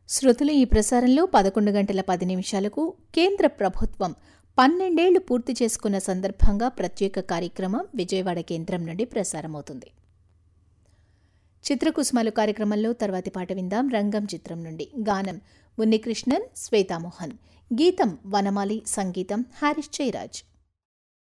శ్రోతలు ఈ ప్రసారంలో 11 గంటల 10 నిమిషాలకు కేంద్ర ప్రభుత్వం 12 ఏళ్లు పూర్తి చేసుకున్న సందర్భంగా ప్రత్యేక కార్యక్రమం విజయవాడ కేంద్రం నుండి ప్రసారమవుతుంది. చిత్రకుసుమలు కార్యక్రమంలో తర్వాతి పాట విందాం. రంగం చిత్రం నుండి గానం ఉన్నికృష్ణన్, శ్వేతామోహన్, గీతం వనమాలి, సంగీతం హారిస్ జయరాజ్.